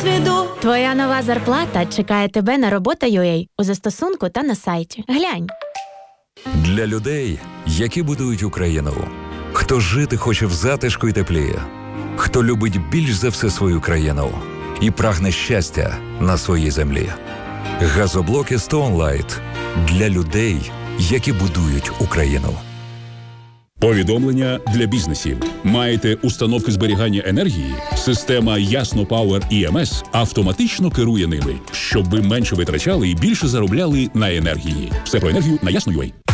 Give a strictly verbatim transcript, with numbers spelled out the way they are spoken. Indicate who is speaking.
Speaker 1: досвіду.
Speaker 2: Твоя нова зарплата чекає тебе на робота точка ю а у застосунку та на сайті. Глянь.
Speaker 3: Для людей, які будують Україну. Хто жити хоче в затишку й теплі. Хто любить більш за все свою країну і прагне щастя на своїй землі. Газоблоки Stoneline для людей, які будують Україну.
Speaker 4: Повідомлення для бізнесів. Маєте установки зберігання енергії? Система Ясно Power і ем ес автоматично керує ними, щоб ви менше витрачали і більше заробляли на енергії. Все про енергію на Ясно точка ю а.